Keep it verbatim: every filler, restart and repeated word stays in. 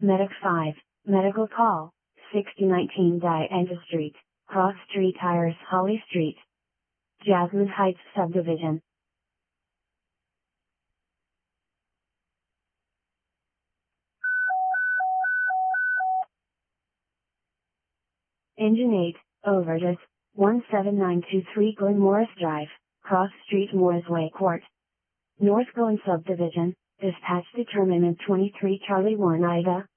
Medic five, Medical Call, sixty nineteen Diana Street, Cross Street Tires Holly Street. Jasmine Heights Subdivision. Engine eight, Overdose, one seven nine two three Glen Morris Drive, Cross Street Morrisway Court. North Glen Subdivision, dispatch determinant twenty-three Charlie one Ida,